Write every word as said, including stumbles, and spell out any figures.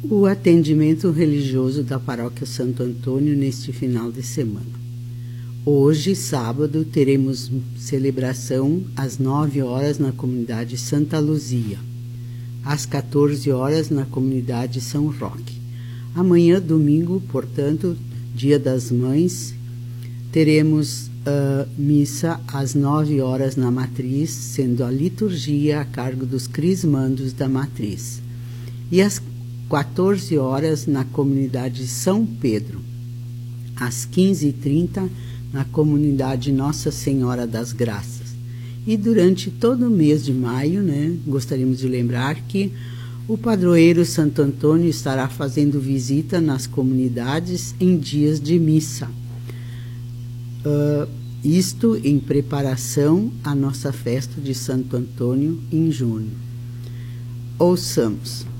o atendimento religioso da Paróquia Santo Antônio neste final de semana. Hoje, sábado, teremos celebração às nove horas na comunidade Santa Luzia, às quatorze horas na comunidade São Roque. Amanhã, domingo, portanto, Dia das Mães, teremos uh, missa às nove horas na matriz, sendo a liturgia a cargo dos crismandos da matriz. E às quatorze horas na comunidade São Pedro, às quinze e trinta na comunidade Nossa Senhora das Graças. E durante todo o mês de maio, né, gostaríamos de lembrar que o padroeiro Santo Antônio estará fazendo visita nas comunidades em dias de missa. Uh, isto em preparação à nossa festa de Santo Antônio em junho. Ouçamos.